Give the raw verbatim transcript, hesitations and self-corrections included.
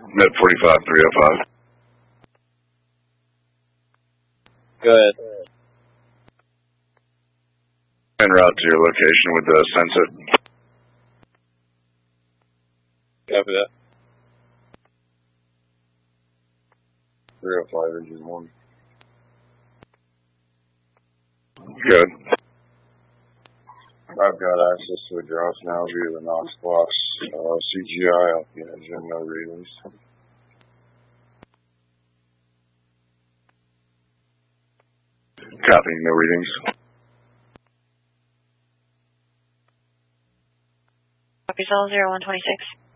Med forty-five, three oh five. Good. En route to your location with the Sunset. Copy that. three oh five, engine one. Good. I've got access to exhaust now via the Knox box. Uh, C G I off the engine, no readings. Copying, no readings. Copy, Zone zero one twenty-six.